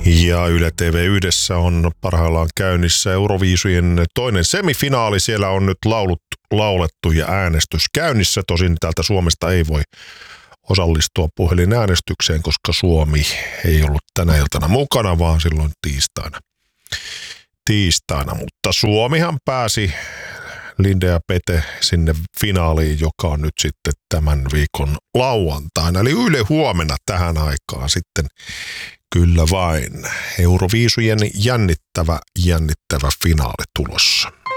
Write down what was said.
Ja Yle TV1 on parhaillaan käynnissä Euroviisujen toinen semifinaali. Siellä on nyt laulettu ja äänestys käynnissä. Tosin täältä Suomesta ei voi osallistua puhelinäänestykseen, koska Suomi ei ollut tänä iltana mukana, vaan silloin tiistaina. Mutta Suomihan pääsi, Linde ja Pete, sinne finaaliin, joka on nyt sitten tämän viikon lauantaina. Eli Yle huomenna tähän aikaan sitten kyllä vain Euroviisujen jännittävä finaali tulossa.